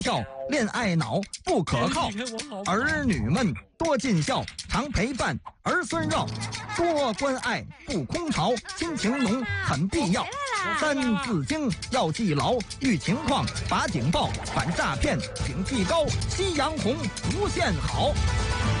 跳，恋爱脑不可靠。儿女们多尽孝，常陪伴儿孙绕，多关爱不空巢，亲情浓很必要。三字经要记牢，遇情况拔警报，反诈骗请记高，夕阳红无限好。